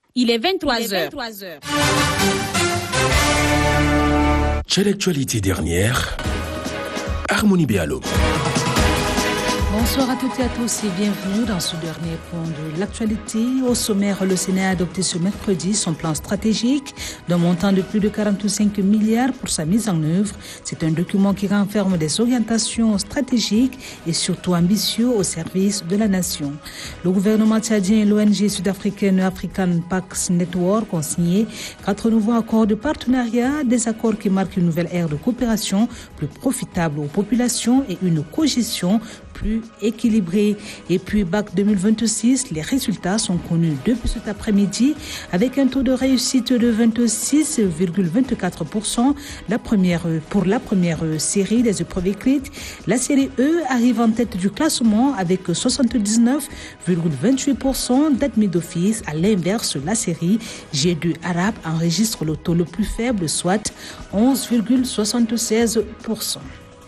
Il est 23h. Quelle actualité dernière? Harmonie Béalo. Bonsoir à toutes et à tous et bienvenue dans ce dernier point de l'actualité. Au sommaire, le Sénat a adopté ce mercredi son plan stratégique d'un montant de plus de 45 milliards pour sa mise en œuvre. C'est un document qui renferme des orientations stratégiques et surtout ambitieux au service de la nation. Le gouvernement tchadien et l'ONG sud-africaine African Pax Network ont signé 4 nouveaux accords de partenariat, des accords qui marquent une nouvelle ère de coopération plus profitable aux populations et une cogestion plus équilibré. Et puis BAC 2026, les résultats sont connus depuis cet après-midi avec un taux de réussite de 26,24%. Pour la première série des épreuves écrites, la série E arrive en tête du classement avec 79,28% d'admis d'office. À l'inverse, la série G2 arabe enregistre le taux le plus faible, soit 11,76%.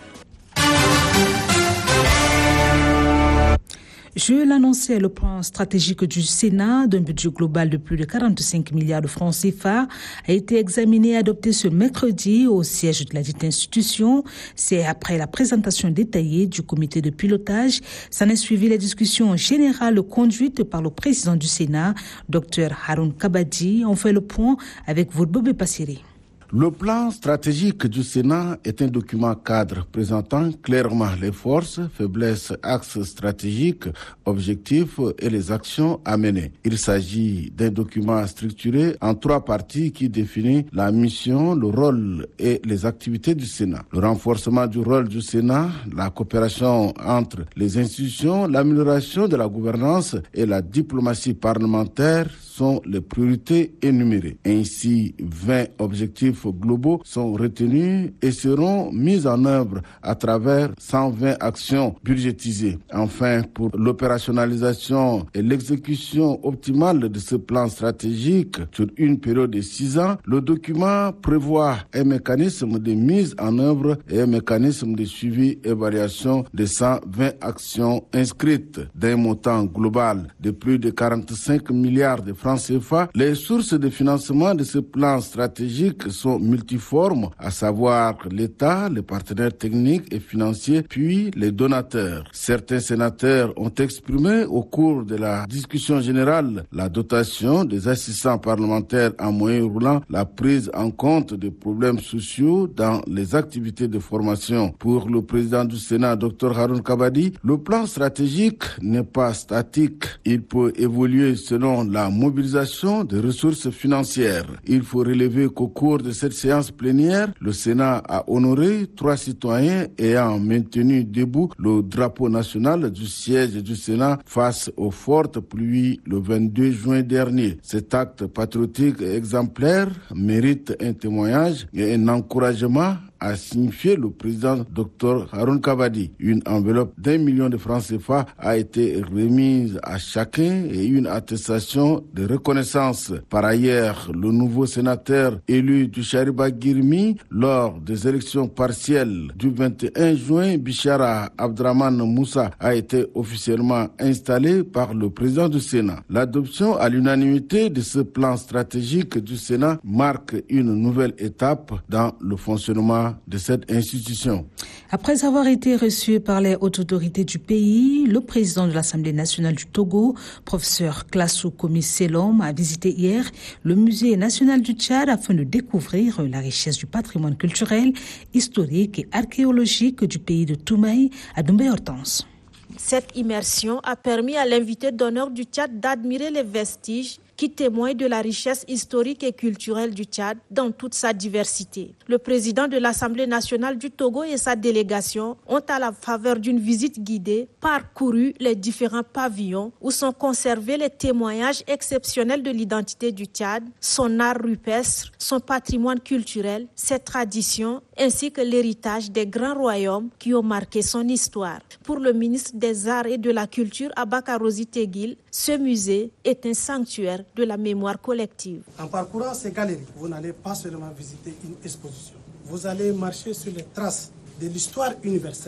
Je l'annonçais, le plan stratégique du Sénat d'un budget global de plus de 45 milliards de francs CFA a été examiné et adopté ce mercredi au siège de la dite institution. C'est après la présentation détaillée du comité de pilotage. S'en est suivi les discussions générales conduites par le président du Sénat, Dr Haroun Kabadi. On fait le point avec Voudbobé Passiri. Le plan stratégique du Sénat est un document cadre présentant clairement les forces, faiblesses, axes stratégiques, objectifs et les actions à mener. Il s'agit d'un document structuré en 3 parties qui définit la mission, le rôle et les activités du Sénat. Le renforcement du rôle du Sénat, la coopération entre les institutions, l'amélioration de la gouvernance et la diplomatie parlementaire sont les priorités énumérées. Ainsi, 20 objectifs globaux sont retenus et seront mis en œuvre à travers 120 actions budgétisées. Enfin, pour l'opérationnalisation et l'exécution optimale de ce plan stratégique sur une période de 6 ans, le document prévoit un mécanisme de mise en œuvre et un mécanisme de suivi-évaluation de 120 actions inscrites d'un montant global de plus de 45 milliards de francs CFA. Les sources de financement de ce plan stratégique sont multiformes, à savoir l'État, les partenaires techniques et financiers, puis les donateurs. Certains sénateurs ont exprimé au cours de la discussion générale la dotation des assistants parlementaires en moyen roulant, la prise en compte des problèmes sociaux dans les activités de formation. Pour le président du Sénat, Dr Haroun Kabadi, le plan stratégique n'est pas statique. Il peut évoluer selon la mobilisation des ressources financières. Il faut relever qu'au cours de cette séance plénière, le Sénat a honoré 3 citoyens ayant maintenu debout le drapeau national du siège du Sénat face aux fortes pluies le 22 juin dernier. Cet acte patriotique et exemplaire mérite un témoignage et un encouragement, a signifié le président Dr Haroun Kabadi. Une enveloppe d'1 million de francs CFA a été remise à chacun et une attestation de reconnaissance. Par ailleurs, le nouveau sénateur élu du Chariba Girmi lors des élections partielles du 21 juin, Bichara Abdraman Moussa, a été officiellement installé par le président du Sénat. L'adoption à l'unanimité de ce plan stratégique du Sénat marque une nouvelle étape dans le fonctionnement de cette institution. Après avoir été reçu par les hautes autorités du pays, le président de l'Assemblée nationale du Togo, professeur Klassou Komi Selom, a visité hier le musée national du Tchad afin de découvrir la richesse du patrimoine culturel, historique et archéologique du pays de Toumaï à Doumbé-Hortense. Cette immersion a permis à l'invité d'honneur du Tchad d'admirer les vestiges qui témoigne de la richesse historique et culturelle du Tchad dans toute sa diversité. Le président de l'Assemblée nationale du Togo et sa délégation ont, à la faveur d'une visite guidée, parcouru les différents pavillons où sont conservés les témoignages exceptionnels de l'identité du Tchad, son art rupestre, son patrimoine culturel, ses traditions, ainsi que l'héritage des grands royaumes qui ont marqué son histoire. Pour le ministre des Arts et de la Culture, Abakarosi Teguil, ce musée est un sanctuaire de la mémoire collective. En parcourant ces galeries, vous n'allez pas seulement visiter une exposition, vous allez marcher sur les traces de l'histoire universelle.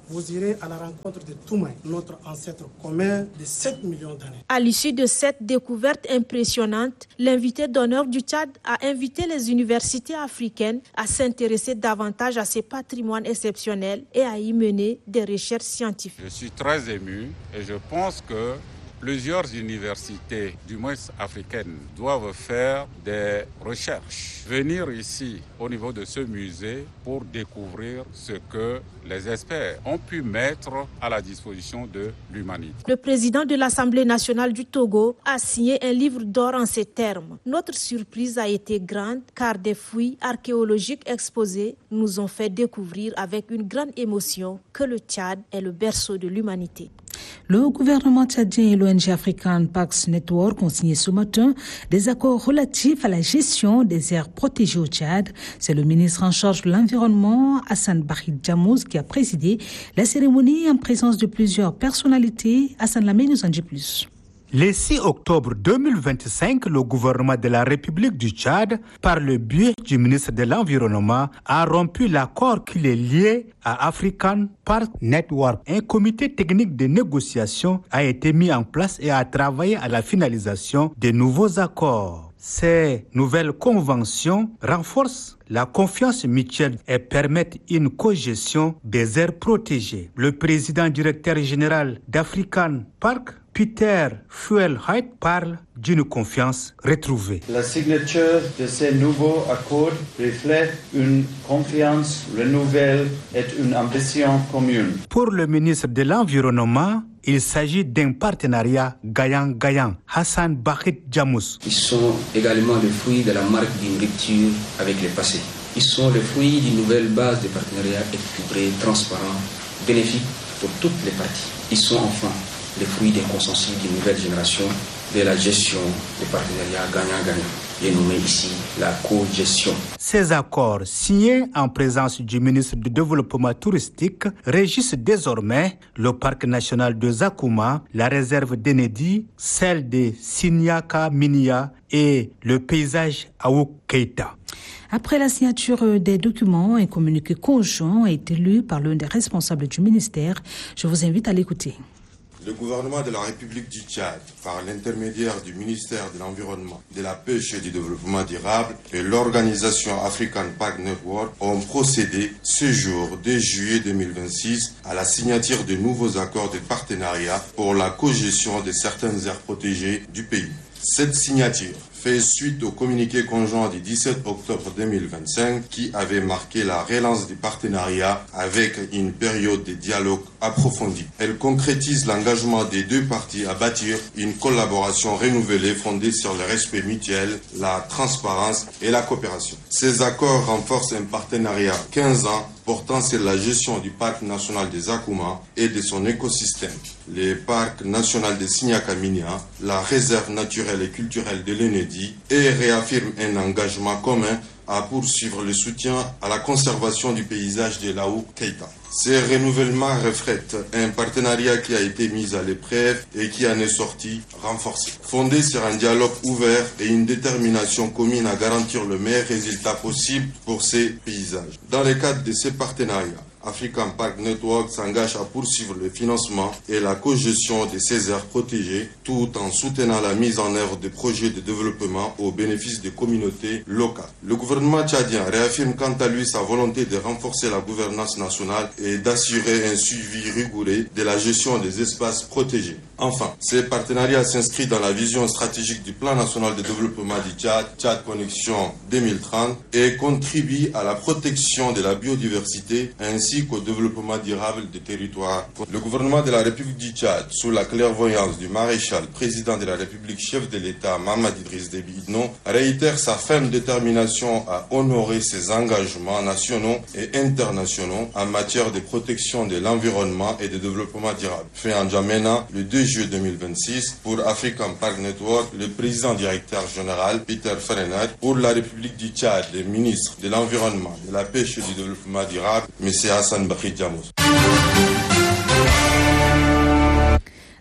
vous irez à la rencontre de Toumaï, notre ancêtre commun de 7 millions d'années. À l'issue de cette découverte impressionnante, l'invité d'honneur du Tchad a invité les universités africaines à s'intéresser davantage à ces patrimoines exceptionnels et à y mener des recherches scientifiques. Je suis très ému et je pense que plusieurs universités, du moins africaines, doivent faire des recherches. Venir ici, au niveau de ce musée, pour découvrir ce que les experts ont pu mettre à la disposition de l'humanité. Le président de l'Assemblée nationale du Togo a signé un livre d'or en ces termes. Notre surprise a été grande car des fouilles archéologiques exposées nous ont fait découvrir avec une grande émotion que le Tchad est le berceau de l'humanité. Le gouvernement tchadien et l'ONG African Parks Network ont signé ce matin des accords relatifs à la gestion des aires protégées au Tchad. C'est le ministre en charge de l'environnement, Hassan Bahid Jammouz, qui a présidé la cérémonie en présence de plusieurs personnalités. Hassan Lamé nous en dit plus. Le 6 octobre 2025, le gouvernement de la République du Tchad, par le biais du ministre de l'Environnement, a rompu l'accord qui les liait à African Parks Network. Un comité technique de négociation a été mis en place et a travaillé à la finalisation des nouveaux accords. Ces nouvelles conventions renforcent la confiance mutuelle et permettent une cogestion des aires protégées. Le président directeur général d'African Park, Peter Fuelheit, parle d'une confiance retrouvée. La signature de ces nouveaux accords reflète une confiance renouvelée et une ambition commune. Pour le ministre de l'Environnement, il s'agit d'un partenariat gagnant-gagnant. Hassan Bahid Jammouz. Ils sont également le fruit de la marque d'une rupture avec le passé. Ils sont le fruit d'une nouvelle base de partenariat équilibré, transparent, bénéfique pour toutes les parties. Ils sont enfin le fruit d'un consensus d'une nouvelle génération de la gestion des partenariats gagnant-gagnant. Et nommé ici la co-gestion. Ces accords, signés en présence du ministre du Développement touristique, régissent désormais le parc national de Zakouma, la réserve d'Enedi, celle de Sinyaka Minya et le paysage Aouk Keita. Après la signature des documents, un communiqué conjoint a été lu par l'un des responsables du ministère. Je vous invite à l'écouter. Le gouvernement de la République du Tchad, par l'intermédiaire du ministère de l'Environnement, de la Pêche et du Développement durable et l'organisation African Parks Network ont procédé ce jour 2 juillet 2026 à la signature de nouveaux accords de partenariat pour la cogestion de certaines aires protégées du pays. Cette signature fait suite au communiqué conjoint du 17 octobre 2025 qui avait marqué la relance du partenariat avec une période de dialogue approfondi. Elle concrétise l'engagement des deux parties à bâtir une collaboration renouvelée fondée sur le respect mutuel, la transparence et la coopération. Ces accords renforcent un partenariat 15 ans portant sur la gestion du parc national des Zakouma et de son écosystème, le parc national de Sinyaka Minya, la réserve naturelle et culturelle de l'Enedi, et réaffirme un engagement commun à poursuivre le soutien à la conservation du paysage de l'Aouk Keita. Ces renouvellements reflètent un partenariat qui a été mis à l'épreuve et qui en est sorti renforcé. Fondé sur un dialogue ouvert et une détermination commune à garantir le meilleur résultat possible pour ces paysages. Dans le cadre de ces partenariats, African Parks Network s'engage à poursuivre le financement et la cogestion de ces aires protégées tout en soutenant la mise en œuvre de projets de développement au bénéfice des communautés locales. Le gouvernement tchadien réaffirme quant à lui sa volonté de renforcer la gouvernance nationale et d'assurer un suivi rigoureux de la gestion des espaces protégés. Enfin, ces partenariats s'inscrivent dans la vision stratégique du Plan national de développement du Tchad, Tchad Connexion 2030, et contribuent à la protection de la biodiversité ainsi qu'au développement durable des territoires. Le gouvernement de la République du Tchad, sous la clairvoyance du maréchal président de la République, chef de l'État, Mahamat Idriss Déby Itno, réitère sa ferme détermination à honorer ses engagements nationaux et internationaux en matière de protection de l'environnement et de développement durable. Fait en N'Djamena, le 2 juillet 2026, pour African Parks Network, le président directeur général Peter Fuelheit, pour la République du Tchad, le ministre de l'Environnement, de la Pêche et du Développement durable, M. Hassan Bahid Jammouz.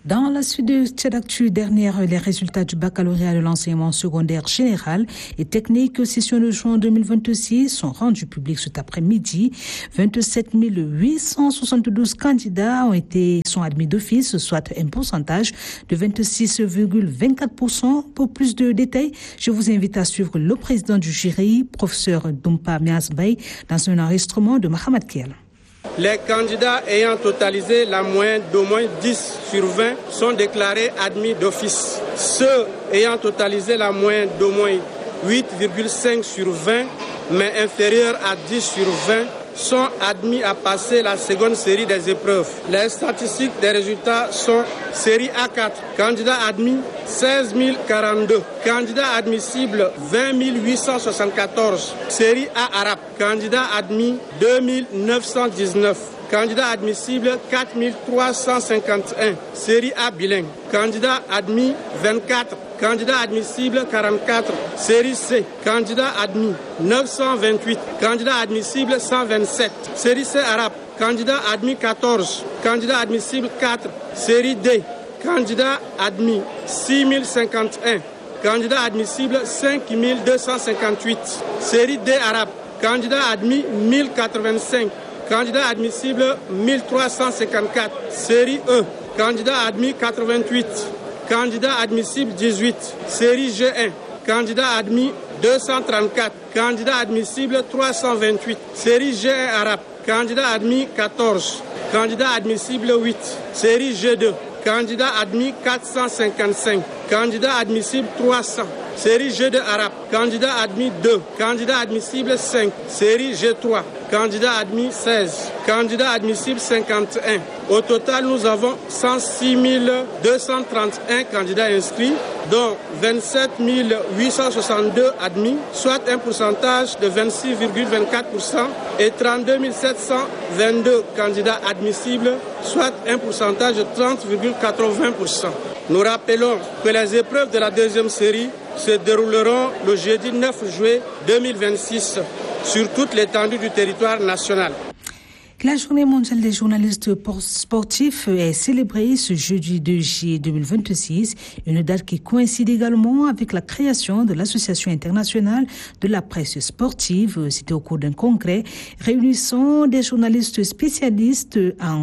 Dans la suite de cette actu dernière, les résultats du baccalauréat de l'enseignement secondaire général et technique session de juin 2026 sont rendus publics cet après-midi. 27 872 candidats sont admis d'office, soit un pourcentage de 26,24%. Pour plus de détails, je vous invite à suivre le président du jury, professeur Dumpa Miasbay, dans un enregistrement de Mohamed Kiel. Les candidats ayant totalisé la moyenne d'au moins 10 sur 20 sont déclarés admis d'office. Ceux ayant totalisé la moyenne d'au moins 8,5 sur 20, mais inférieurs à 10 sur 20, sont admis à passer la seconde série des épreuves. Les statistiques des résultats sont série A4, candidats admis 16 042, candidats admissibles 20 874, série A arabe, candidats admis 2 919, candidats admissibles 4 351, série A bilingue, candidats admis 24, candidats admissibles 44, série C, candidats admis 928, candidats admissibles 127, série C arabe, candidats admis 14, candidats admissibles 4, série D, candidats admis 6051, candidats admissibles 5258, série D arabe, candidats admis 1085, candidats admissibles 1354, série E, candidats admis 88, candidat admissible 18, série G1, candidat admis 234, candidat admissible 328, série G1 arabe, candidat admis 14, candidat admissible 8, série G2, candidat admis 455, candidat admissible 300, série G2 arabe, candidat admis 2, candidat admissible 5, série G3, candidat admis 16, candidat admissible 51. Au total, nous avons 106 231 candidats inscrits, dont 27 862 admis, soit un pourcentage de 26,24%, et 32 722 candidats admissibles, soit un pourcentage de 30,80%. Nous rappelons que les épreuves de la deuxième série se dérouleront le jeudi 9 juillet 2026 sur toute l'étendue du territoire national. La journée mondiale des journalistes sportifs est célébrée ce jeudi 2 juillet 2026, une date qui coïncide également avec la création de l'Association internationale de la presse sportive. C'était au cours d'un congrès réunissant des journalistes spécialistes en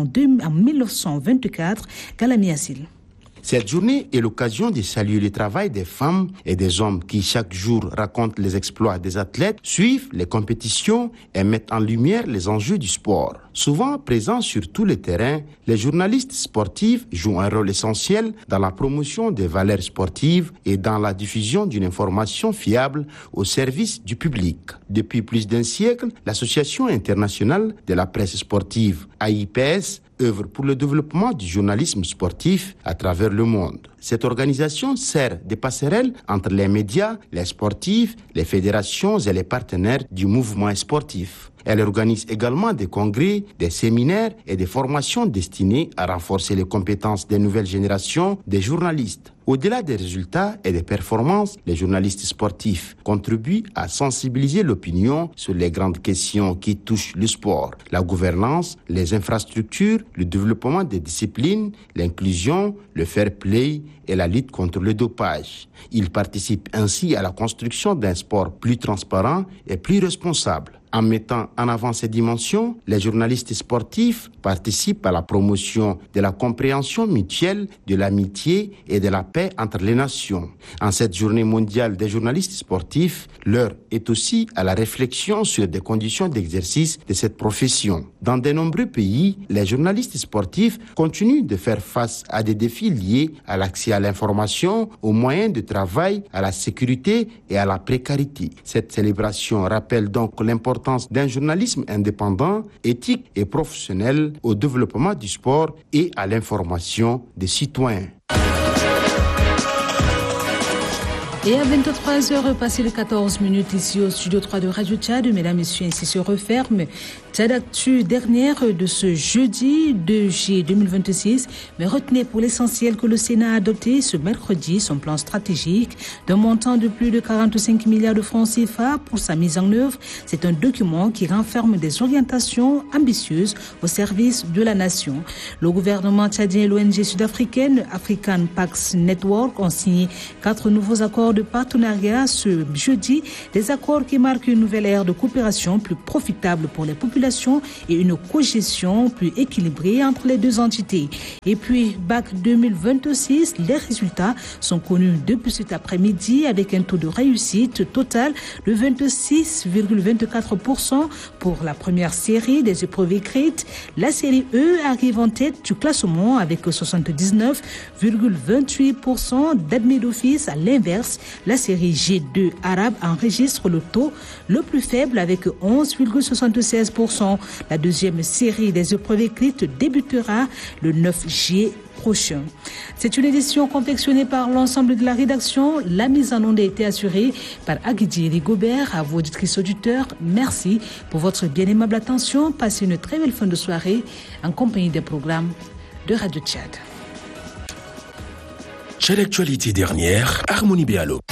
1924. Galami Assil. Cette journée est l'occasion de saluer le travail des femmes et des hommes qui chaque jour racontent les exploits des athlètes, suivent les compétitions et mettent en lumière les enjeux du sport. Souvent présents sur tous les terrains, les journalistes sportifs jouent un rôle essentiel dans la promotion des valeurs sportives et dans la diffusion d'une information fiable au service du public. Depuis plus d'un siècle, l'Association internationale de la presse sportive, AIPS, œuvre pour le développement du journalisme sportif à travers le monde. Cette organisation sert de passerelle entre les médias, les sportifs, les fédérations et les partenaires du mouvement sportif. Elle organise également des congrès, des séminaires et des formations destinées à renforcer les compétences des nouvelles générations des journalistes. Au-delà des résultats et des performances, les journalistes sportifs contribuent à sensibiliser l'opinion sur les grandes questions qui touchent le sport, la gouvernance, les infrastructures, le développement des disciplines, l'inclusion, le fair play et la lutte contre le dopage. Ils participent ainsi à la construction d'un sport plus transparent et plus responsable. En mettant en avant ces dimensions, les journalistes sportifs participent à la promotion de la compréhension mutuelle, de l'amitié et de la paix entre les nations. En cette journée mondiale des journalistes sportifs, l'heure est aussi à la réflexion sur des conditions d'exercice de cette profession. Dans de nombreux pays, les journalistes sportifs continuent de faire face à des défis liés à l'accès à l'information, aux moyens de travail, à la sécurité et à la précarité. Cette célébration rappelle donc l'importance d'un journalisme indépendant, éthique et professionnel au développement du sport et à l'information des citoyens. Et à 23h, passé de 14 minutes ici au studio 3 de Radio Tchad, mesdames, messieurs, ainsi se referme Tchad Actu dernière de ce jeudi 2 juillet 2026. Mais retenez pour l'essentiel que le Sénat a adopté ce mercredi son plan stratégique d'un montant de plus de 45 milliards de francs CFA pour sa mise en œuvre. C'est un document qui renferme des orientations ambitieuses au service de la nation. Le gouvernement tchadien et l'ONG sud-africaine African Pax Network ont signé 4 nouveaux accords de partenariat ce jeudi, des accords qui marquent une nouvelle ère de coopération plus profitable pour les populations et une cogestion plus équilibrée entre les deux entités. Et puis, BAC 2026, les résultats sont connus depuis cet après-midi avec un taux de réussite total de 26,24% pour la première série des épreuves écrites. La série E arrive en tête du classement avec 79,28% d'admis d'office. À l'inverse, la série G2 arabe enregistre le taux le plus faible avec 11,76%. La deuxième série des épreuves écrites débutera le 9 juillet prochain. C'est une édition confectionnée par l'ensemble de la rédaction. La mise en onde a été assurée par Aguidi Rigobert. À vos auditrices auditeurs, merci pour votre bien aimable attention. Passez une très belle fin de soirée en compagnie des programmes de Radio Tchad. Tchad Actualité dernière, Harmonie Béalo.